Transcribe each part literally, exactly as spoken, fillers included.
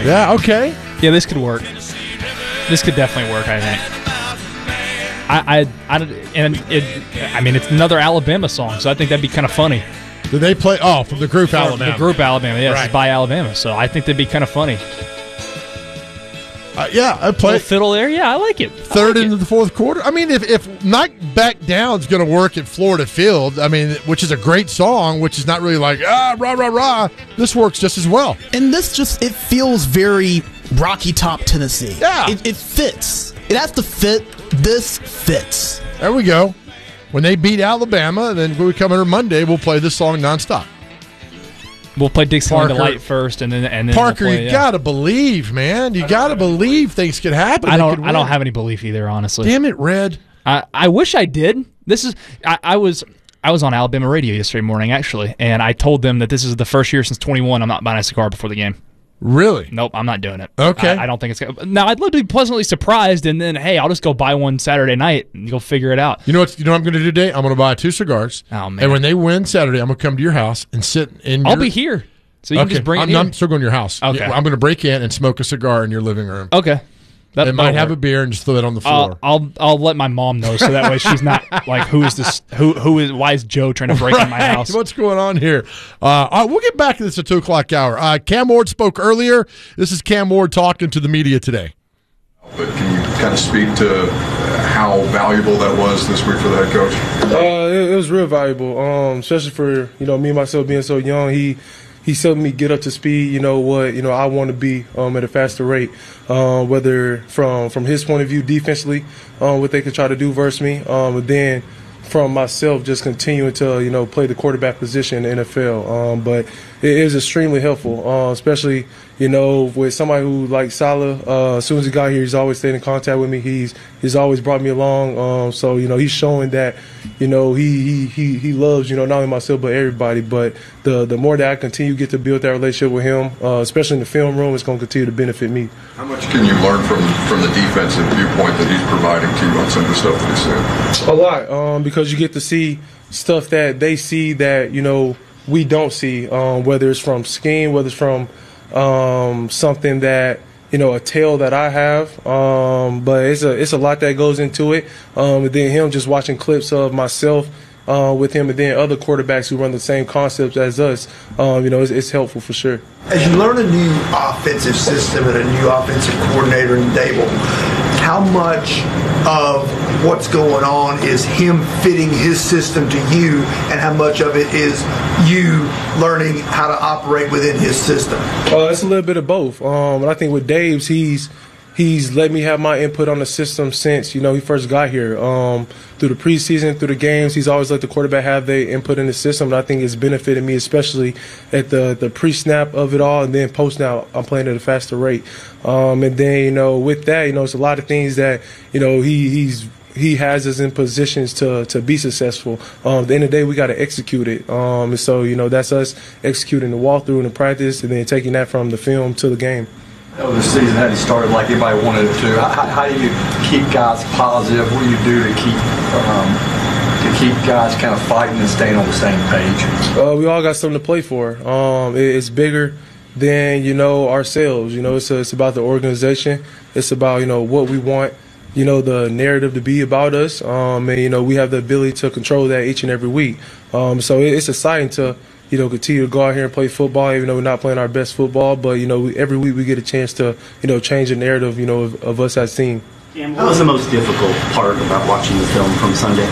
Yeah, okay. Yeah, this could work. This could definitely work, I think. I, I, I and it. I mean, it's another Alabama song, so I think that'd be kind of funny. Did they play? Oh, from the group Alabama. The group Alabama, yes, Right. it's by Alabama. So I think that'd be kind of funny. Uh, yeah, I play Little fiddle there. Yeah, I like it. I third like into it. the fourth quarter. I mean, if if Knock Back Down is going to work at Florida Field, I mean, which is a great song, which is not really like ah rah rah rah. This works just as well. And this just, it feels very Rocky Top, Tennessee. Yeah. It, it fits. It has to fit. This fits. There we go. When they beat Alabama, then when we come here Monday, we'll play this song nonstop. We'll play Dixieland Parker- Delight first, and then and then Parker, we'll play, you yeah. gotta believe, man. You gotta believe things could happen. I They don't. could I don't win. have any belief either, honestly. Damn it, Red. I, I wish I did. This is. I, I was. I was on Alabama radio yesterday morning, actually, and I told them that this is the first year since twenty-one I'm not buying a cigar before the game. Really? Nope, I'm not doing it. Okay. I, I don't think it's gonna. Now I'd love to be pleasantly surprised, and then hey, I'll just go buy one Saturday night and go figure it out. You know what? You know what I'm going to do today? I'm going to buy two cigars. Oh, man. And when they win Saturday, I'm going to come to your house and sit in. I'll your, be here, so you okay. can just bring it I'm, here. I'm still going to your house. Okay. Yeah, I'm going to break in and smoke a cigar in your living room. Okay. That, and might that'll have work. a beer and just throw it on the I'll, floor. I'll I'll let my mom know so that way she's not like who is this who who is why is Joe trying to break in my Right. house? What's going on here? Uh, all right, we'll get back to this at two o'clock hour. Uh, Cam Ward spoke earlier. This is Cam Ward talking to the media today. But can you kind of speak to how valuable that was this week for the head coach? Uh, it, it was real valuable, um, especially for you know me and myself being so young. He he helped me get up to speed. You know what you know I want to be um, at a faster rate. Uh, whether from from his point of view defensively, um, what they could try to do versus me, um, but then from myself just continuing to you know play the quarterback position in the N F L. Um, but it is extremely helpful, uh, especially you know with somebody who like Salah. Uh, as soon as he got here, he's always stayed in contact with me. He's he's always brought me along. Um, so you know he's showing that you know he he he he loves you know not only myself but everybody. But the the more that I continue to get to build that relationship with him, uh, especially in the film room, it's going to continue to benefit me. How much can you learn from from the defensive viewpoint that he's providing to you on some of the stuff that he's saying? A lot, um, because you get to see stuff that they see that you know we don't see. Um, whether it's from scheme, whether it's from um, something that you know a tale that I have. Um, but it's a it's a lot that goes into it. Um, and then him just watching clips of myself uh, with him, and then other quarterbacks who run the same concepts as us. Um, you know, it's, it's helpful for sure. As you learn a new offensive system and a new offensive coordinator in Dable, how much of what's going on is him fitting his system to you, and how much of it is you learning how to operate within his system? Uh, it's a little bit of both. Um, and I think with Dave's, he's he's let me have my input on the system since you know he first got here. Um, through the preseason, through the games, he's always let the quarterback have their input in the system, and I think it's benefited me, especially at the the pre-snap of it all, and then post-snap, I'm playing at a faster rate. Um, and then you know with that, you know it's a lot of things that you know he he's. He has us in positions to to be successful. Um, at the end of the day, we got to execute it. Um, and so, you know, that's us executing the walkthrough and the practice, and then taking that from the film to the game. Oh, the season hadn't started like everybody wanted it to. How, how do you keep guys positive? What do you do to keep um, to keep guys kind of fighting and staying on the same page? Uh, we all got something to play for. Um, it, it's bigger than you know ourselves. You know, it's a, it's about the organization. It's about you know what we want. You know, the narrative to be about us, um, and, you know, we have the ability to control that each and every week. Um, so it's exciting to, you know, continue to go out here and play football, even though we're not playing our best football. But, you know, we, every week we get a chance to, you know, change the narrative, you know, of, of us as a team. What was the most difficult part about watching the film from Sunday?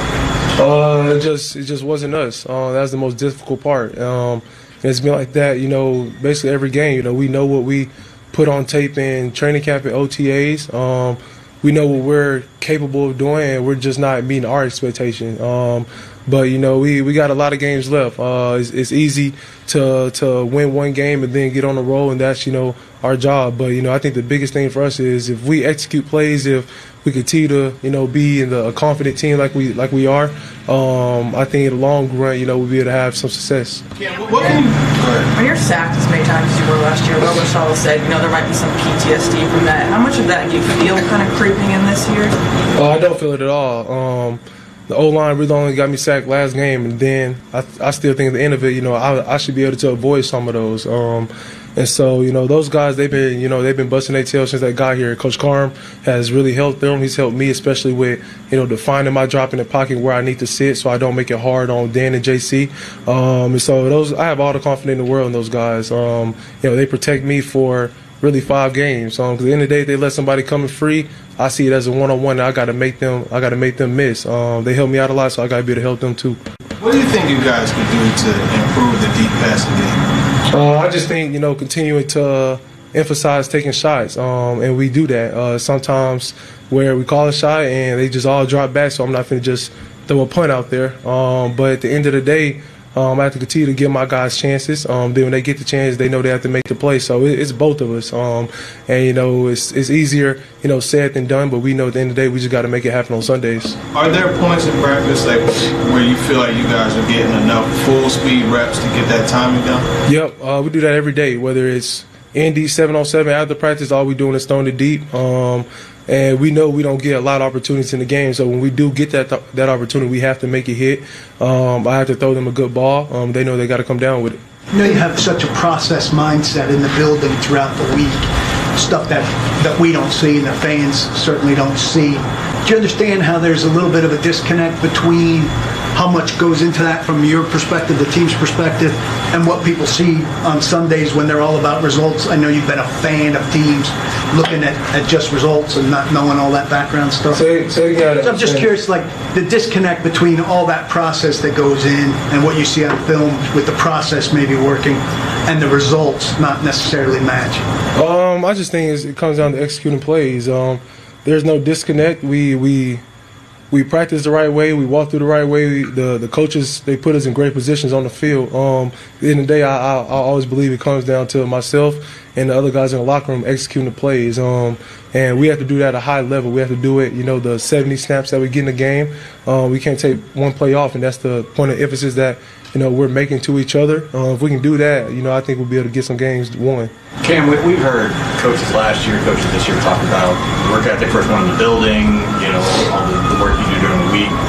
Uh, it just it just wasn't us. Uh, that was the most difficult part. Um, and it's been like that, you know, basically every game. You know, we know what we put on tape in training camp and O T As. Um, we know what we're capable of doing, and we're just not meeting our expectation. Um, but, you know, we, we got a lot of games left. Uh, it's, it's easy to to win one game and then get on the roll, and that's, you know, our job. But, you know, I think the biggest thing for us is if we execute plays, if we continue to, you know, be in the, a confident team like we like we are, um, I think in the long run, you know, we'll be able to have some success. Yeah, what can you, when you're sacked as many times as you were last year, Robert Saleh said, you know, there might be some P T S D from that. How much of that do you feel kind of creeping in this year? Uh, I don't feel it at all. Um, the O-line really only got me sacked last game, and then I, I still think at the end of it, you know, I, I should be able to avoid some of those. Um, And so, you know, those guys, they've been, you know, they've been busting their tails since they got here. Coach Carm has really helped them. He's helped me, especially with, you know, defining my drop in the pocket where I need to sit so I don't make it hard on Dan and J C. Um, and so those, I have all the confidence in the world in those guys. Um, you know, they protect me for really five games. Um, 'cause at the end of the day, if they let somebody come in free, I see it as a one-on-one. I got to make them, I got to make them miss. Um, they help me out a lot, so I got to be able to help them too. What do you think you guys could do to improve the deep passing game? Uh, I just think, you know, continuing to uh, emphasize taking shots, um, and we do that. Uh, sometimes where we call a shot and they just all drop back, so I'm not going to just throw a punt out there. Um, but at the end of the day, Um, I have to continue to give my guys chances. Um, then when they get the chance, they know they have to make the play. So it, it's both of us. Um, and, you know, it's it's easier, you know, said than done. But we know at the end of the day, we just got to make it happen on Sundays. Are there points in practice like where you feel like you guys are getting enough full speed reps to get that timing down? Yep, uh, we do that every day. Whether it's N D seven on seven after practice, all we doing is throwing it deep. Um, And we know we don't get a lot of opportunities in the game, so when we do get that th- that opportunity, we have to make it hit. Um, I have to throw them a good ball. Um, they know they got to come down with it. You know, you have such a process mindset in the building throughout the week, stuff that, that we don't see and the fans certainly don't see. Do you understand how there's a little bit of a disconnect between how much goes into that from your perspective, the team's perspective, and what people see on Sundays when they're all about results? I know you've been a fan of teams looking at, at just results and not knowing all that background stuff. Say, say again, so I'm just curious, like, the disconnect between all that process that goes in and what you see on film with the process maybe working and the results not necessarily match. Um, I just think it's, it comes down to executing plays. Um, there's no disconnect. We we we practice the right way. We walk through the right way. We, the the coaches, they put us in great positions on the field. Um, at the end of the day, I, I I always believe it comes down to myself and the other guys in the locker room executing the plays. Um, and we have to do that at a high level. We have to do it, you know, the seventy snaps that we get in the game. Um, we can't take one play off, and that's the point of emphasis that, you know, we're making to each other. Uh, if we can do that, you know, I think we'll be able to get some games won. Cam, we, we've heard coaches last year, coaches this year talk about work ethic, first one in the building, you know, all the, the work you do during the week.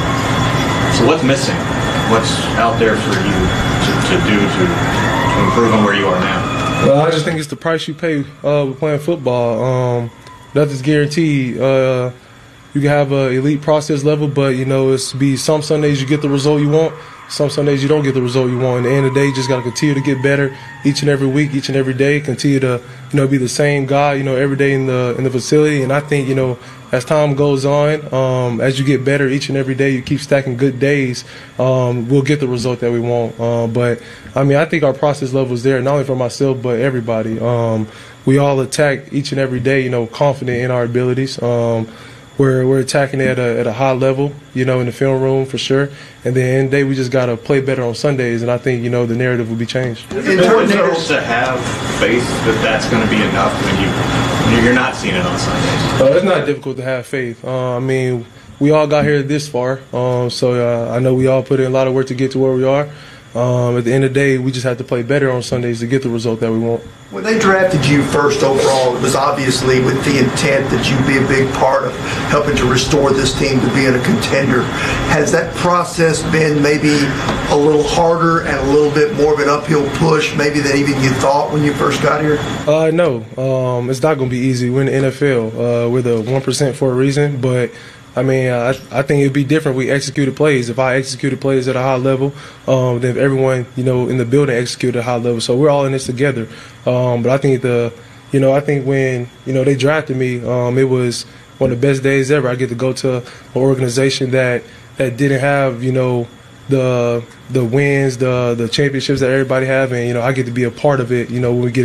So what's missing? What's out there for you to, to do to, to improve on where you are now? Well, I just think it's the price you pay uh, with playing football. Um, nothing's guaranteed. Uh, you can have an elite process level, but, you know, it's be some Sundays you get the result you want. Some Sundays you don't get the result you want. At the end of the day, you just got to continue to get better each and every week, each and every day. Continue to, you know, be the same guy, you know, every day in the in the facility. And I think, you know, as time goes on, um, as you get better each and every day, you keep stacking good days, um, we'll get the result that we want. Uh, but, I mean, I think our process level is there, not only for myself, but everybody. Um, we all attack each and every day, you know, confident in our abilities. Um, We're, we're attacking at a, at a high level, you know, in the film room for sure. And then in the day, we just got to play better on Sundays. And I think, you know, the narrative will be changed. Is it difficult to have faith that that's going to be enough when, you, when you're not seeing it on Sundays? Uh, it's not difficult to have faith. Uh, I mean, we all got here this far. Um, so uh, I know we all put in a lot of work to get to where we are. Um, at the end of the day, we just have to play better on Sundays to get the result that we want. When they drafted you first overall, it was obviously with the intent that you'd be a big part of helping to restore this team to being a contender. Has that process been maybe a little harder and a little bit more of an uphill push maybe than even you thought when you first got here? Uh, no, um, it's not going to be easy. We're in the N F L. Uh, we're the one percent for a reason, but I mean, I, I think it'd be different if we executed plays. If I executed plays at a high level, um, then everyone, you know, in the building executed at a high level. So we're all in this together. Um, but I think the, you know, I think when, you know, they drafted me, um, it was one of the best days ever. I get to go to an organization that, that didn't have, you know, the the wins, the the championships that everybody have, and, you know, I get to be a part of it, you know, when we get